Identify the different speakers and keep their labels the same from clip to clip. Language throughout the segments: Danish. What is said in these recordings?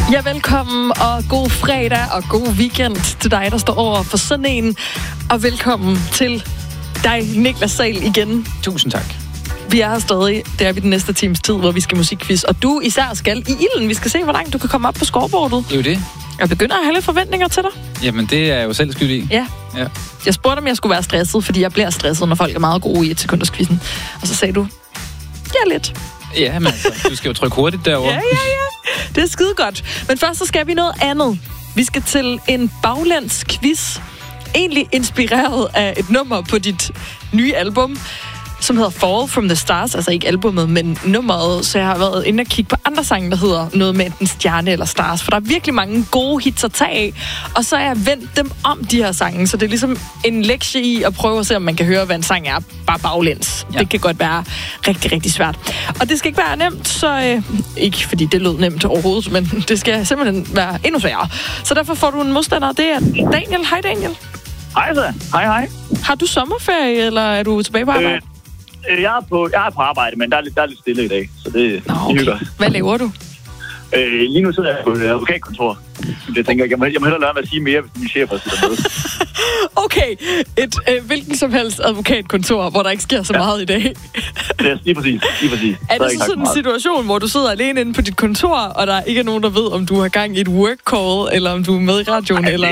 Speaker 1: Ja, velkommen og god fredag og god weekend til dig, der står over for sådan en. Og velkommen til dig, Niklas Sahl, igen.
Speaker 2: Tusind tak.
Speaker 1: Vi er her stadig. Det er vi den næste times tid, hvor vi skal musikquiz. Og du især skal i ilden. Vi skal se, hvor langt du kan komme op på scoreboardet.
Speaker 2: Det er jo det.
Speaker 1: Jeg begynder at have lidt forventninger til dig.
Speaker 2: Jamen, det er jeg jo selv skyld i.
Speaker 1: Ja. Jeg spurgte, om jeg skulle være stresset, fordi jeg bliver stresset, når folk er meget gode i 1 sekunders quizzen. Og så sagde du, ja, lidt.
Speaker 2: Ja, men altså, du skal jo trykke hurtigt derovre.
Speaker 1: Ja. Det er skide godt. Men først så skal vi noget andet. Vi skal til en baglæns quiz. Egentlig inspireret af et nummer på dit nye album, som hedder Fall from the Stars. Altså ikke albumet, men nummeret. Så jeg har været inde og kigge på andre sange, der hedder noget med enten stjerne eller stars. For der er virkelig mange gode hits at tage af. Og så har jeg vendt dem om, de her sange. Så det er ligesom en lektie i at prøve at se, om man kan høre, hvad en sang er bare baglæns. Ja. Det kan godt være rigtig, rigtig svært. Og det skal ikke være nemt, så ikke fordi det lød nemt overhovedet, men det skal simpelthen være endnu sværere. Så derfor får du en modstander. Det er Daniel. Hej, Daniel.
Speaker 3: Hej så. Hej.
Speaker 1: Har du sommerferie, eller er du tilbage på arbejde?
Speaker 3: Jeg er på arbejde, men der er lidt stille i dag, så det hygger.
Speaker 1: Hvad laver du?
Speaker 3: Lige nu sidder jeg på et advokatkontor. Det tænker jeg må hellere lade mig at sige mere, hvis min chef også sidder med.
Speaker 1: Okay, et hvilken som helst advokatkontor, hvor der ikke sker så meget i dag.
Speaker 3: Ja, lige præcis.
Speaker 1: Er det så sådan en situation, hvor du sidder alene inde på dit kontor, og der ikke er nogen, der ved, om du har gang i et work call, eller om du er med i radioen, eller?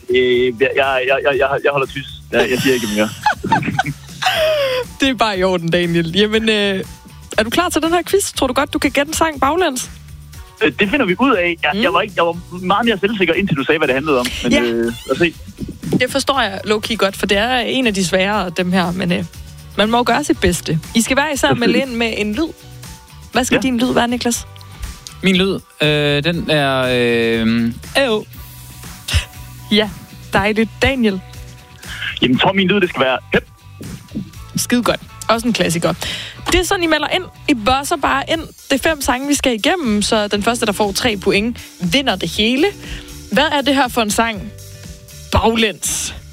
Speaker 3: Jeg holder tyst. Jeg siger ikke mere.
Speaker 1: Det er bare i orden, Daniel. Jamen, er du klar til den her quiz? Tror du godt, du kan gætte en sang baglæns?
Speaker 3: Det finder vi ud af. Jeg var meget mere selvsikker, indtil du sagde, hvad det handlede om. Men lad os se.
Speaker 1: Det forstår jeg low-key godt, for det er en af de svære, dem her. Men man må gøre sit bedste. I skal være især melde ind med en lyd. Hvad skal din lyd være, Niklas?
Speaker 2: Min lyd, den er...
Speaker 1: Ja, dejligt. Daniel?
Speaker 3: Jamen, jeg tror, min lyd, det skal være... Hep.
Speaker 1: Skide godt. Også en klassiker. Det er sådan, I melder ind. I bosser bare ind. Det er 5 sange, vi skal igennem, så den første, der får 3 point, vinder det hele. Hvad er det her for en sang? Baglæns.